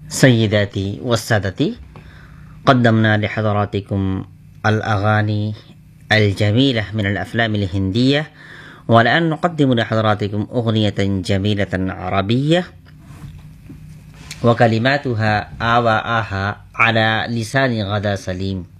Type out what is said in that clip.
سيداتي والسادتي، قدمنا لحضراتكم الأغاني الجميلة من الأفلام الهندية، والآن نقدم لحضراتكم أغنية جميلة عربية وكلماتها آواءها على لسان غدا سليم.